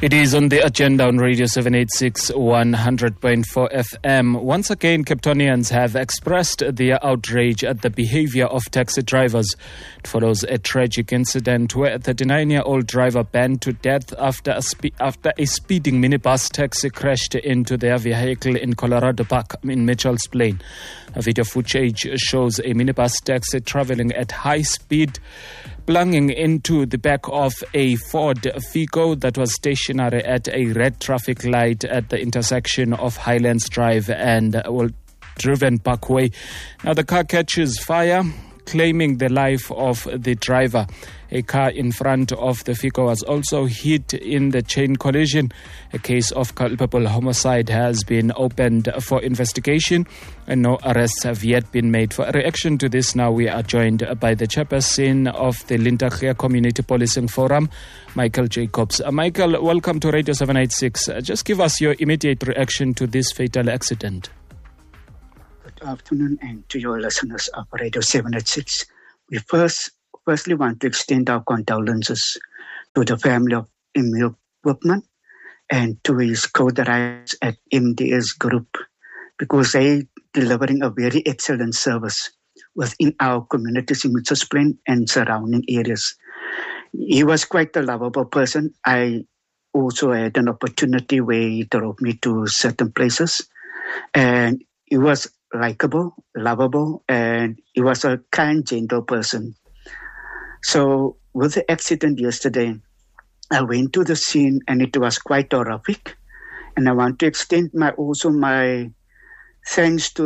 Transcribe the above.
It is on the agenda on Radio 786 100.4 FM. Once again, Capetonians have expressed their outrage at the behavior of taxi drivers. It follows a tragic incident where a 39-year-old driver burned to death after a speeding minibus taxi crashed into their vehicle in Colorado Park in Mitchell's Plain. A video footage shows a minibus taxi traveling at high speed, plunging into the back of a Ford Figo that was stationary at a red traffic light at the intersection of Highlands Drive and Driven Parkway. Now the car catches fire, claiming the life of the driver. A car in front of the Figo was also hit in the chain collision. A case of culpable homicide has been opened for investigation and no arrests have yet been made. For a reaction to this, now we are joined by the chairperson of the Linterclear Community Policing Forum, Michael Jacobs. Michael, welcome to Radio 786. Just give us your immediate reaction to this fatal accident. Good afternoon, and to your listeners of Radio 786. We firstly want to extend our condolences to the family of Emil Whitman and to his co-directors at MDS Group, because they delivering a very excellent service within our communities in Mitchell's Plain and surrounding areas. He was quite a lovable person. I also had an opportunity where he drove me to certain places, and he was likable, lovable, and he was a kind, gentle person. So with the accident yesterday, I went to the scene and it was quite horrific. And I want to extend my thanks to